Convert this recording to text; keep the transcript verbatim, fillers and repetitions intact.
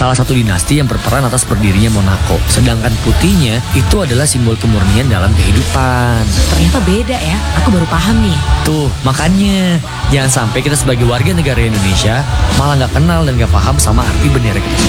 salah satu dinasti yang berperan atas berdirinya Monaco. Sedangkan putihnya itu adalah simbol kemurnian dalam kehidupan. Ternyata beda ya, aku baru paham nih. Tuh, makanya jangan sampai kita sebagai warga negara Indonesia malah nggak kenal dan nggak paham sama arti bendera kita.